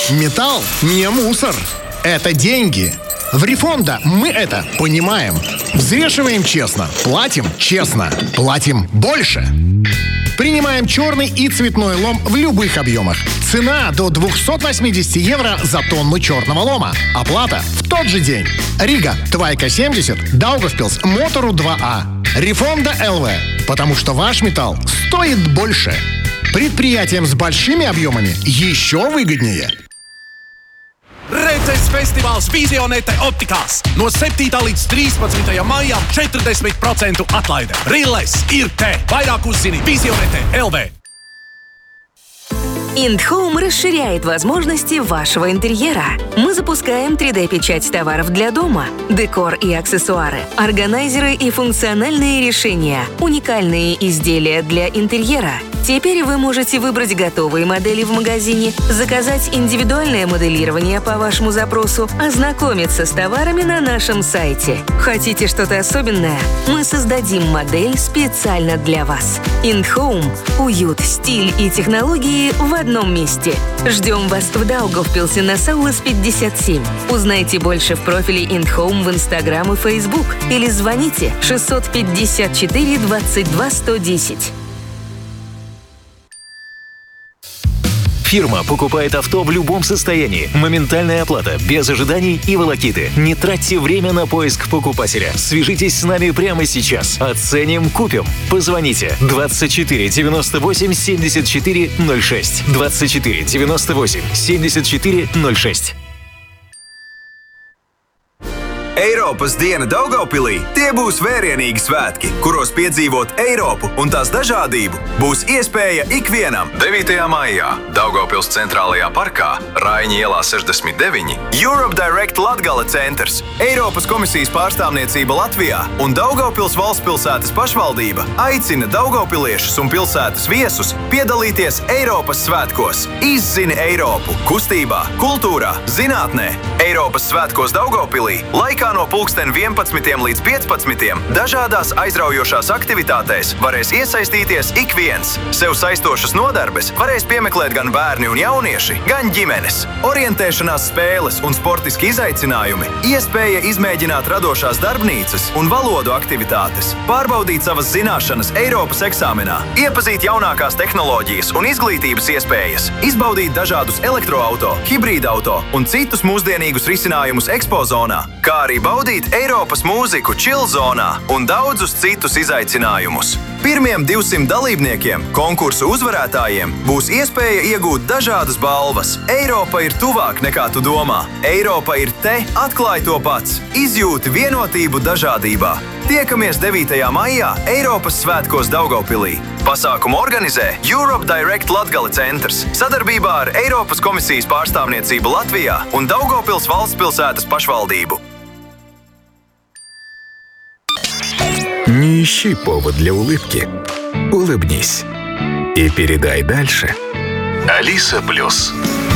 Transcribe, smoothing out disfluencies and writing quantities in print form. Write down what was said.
Металл не мусор. Это деньги. В Рифонда мы это понимаем. Взвешиваем честно, платим честно, платим больше. Принимаем черный и цветной лом в любых объемах. Цена до 280 евро за тонну черного лома. Оплата в тот же день. Рига, Твайка 70, Даугавпилс, Мотору 2А. Рифонда ЛВ. Потому что ваш металл стоит больше. Предприятиям с большими объемами еще выгоднее. Redzes festivāls Visionete optikās. No 7. līdz 13. maijam 40% atlaide. Rilles ir te. Vairāk uzzini Visionete LV. IndHome расширяет возможности вашего интерьера. Мы запускаем 3D-печать товаров для дома, декор и аксессуары, органайзеры и функциональные решения, уникальные изделия для интерьера. Теперь вы можете выбрать готовые модели в магазине, заказать индивидуальное моделирование по вашему запросу, ознакомиться с товарами на нашем сайте. Хотите что-то особенное? Мы создадим модель специально для вас. IndHome – уют, стиль и технологии в одном месте. Ждем вас в Даугавпилсе на Саулас 57. Узнайте больше в профиле IndHome в Instagram и Facebook или звоните 654 22 110. Фирма покупает авто в любом состоянии. Моментальная оплата, без ожиданий и волокиты. Не тратьте время на поиск покупателя. Свяжитесь с нами прямо сейчас. Оценим, купим. Позвоните 24 98 74 06. 24 98 74 06. Eiropas diena Daugavpilī – tie būs vērienīgi svētki, kuros piedzīvot Eiropu un tās dažādību būs iespēja ikvienam. 9. maijā Daugavpils centrālajā parkā, Raiņa ielā 69, Europe Direct Latgale centrs, Eiropas komisijas pārstāvniecība Latvijā un Daugavpils valstspilsētas pašvaldība aicina daugavpiliešus un pilsētas viesus piedalīties Eiropas svētkos. Izzini Eiropu kustībā, kultūrā, zinātnē. Eiropas svētkos Daugavpilī laikā no pulksten 11 līdz 15 dažādās aizraujošās aktivitātēs varēs iesaistīties ik viens. Sev saistošas nodarbes varēs piemeklēt gan bērni un jaunieši, gan ģimenes. Orientēšanās spēles un sportiski izaicinājumi, iespēja izmēģināt radošās darbnīcas un valodu aktivitātes, pārbaudīt savas zināšanas Eiropas eksāmenā, iepazīt jaunākās tehnoloģijas un izglītības iespējas, izbaudīt dažādus elektroauto, hibrīdauto un citus mūsdienīgus risinājumus ekspozonā, kā arī baudīt Eiropas mūziku chill zonā un daudzus citus izaicinājumus. Pirmiem 200 dalībniekiem, konkursu uzvarētājiem, būs iespēja iegūt dažādas balvas. Eiropa ir tuvāk nekā tu domā. Eiropa ir te, atklāj to pats. Izjūti vienotību dažādībā. Tiekamies 9. maijā Eiropas svētkos Daugavpilī. Pasākumu organizē Europe Direct Latgale centrs sadarbībā ar Eiropas komisijas pārstāvniecību Latvijā un Daugavpils valstspilsētas pašvaldību. Не ищи повод для улыбки. Улыбнись. И передай дальше. Алиса Плюс.